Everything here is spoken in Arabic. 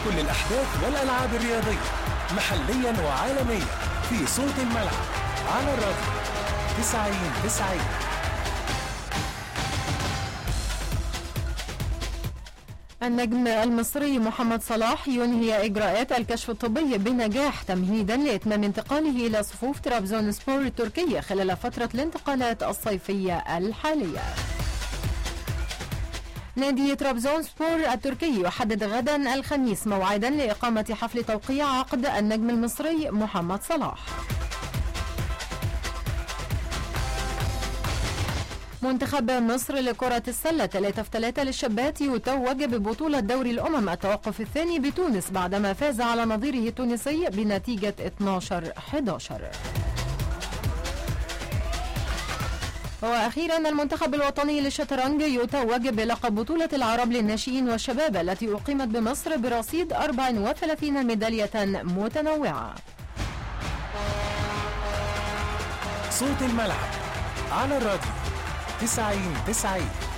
كل الأحداث والألعاب الرياضية محليا وعالميا في صوت الملعب على الراديو 90-90. النجم المصري محمد صلاح ينهي إجراءات الكشف الطبي بنجاح تمهيدا لإتمام انتقاله إلى صفوف ترابزون سبور التركية خلال فترة الانتقالات الصيفية الحالية. نادي ترابزون سبور التركي يحدد غدا الخميس موعدا لإقامة حفل توقيع عقد النجم المصري محمد صلاح. منتخب مصر لكرة السلة 3-3 للشابات يتوج ببطولة دوري الأمم التوقف الثاني بتونس بعدما فاز على نظيره التونسي بنتيجة 12-11. وأخيرا المنتخب الوطني للشطرنج يتوج بلقب بطولة العرب للناشئين والشباب التي أقيمت بمصر برصيد 34 ميدالية متنوعة. صوت الملعب على الراديو 90-90.